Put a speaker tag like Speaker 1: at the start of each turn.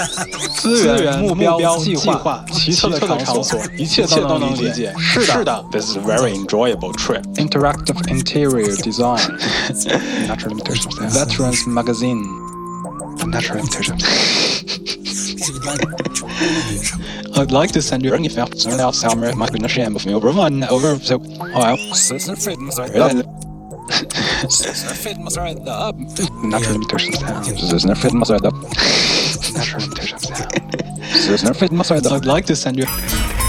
Speaker 1: 资源目标计划奇特的场所，一切都能理解。是的
Speaker 2: ，This is a very enjoyable trip.
Speaker 1: Interactive interior design. Natural limitations. Veterans magazine. Natural limitations.
Speaker 2: I'd like to send you any facts out somewhere might be a shame of me over one over so
Speaker 1: Natural limitations. Natural limitations.
Speaker 2: I'd like to send you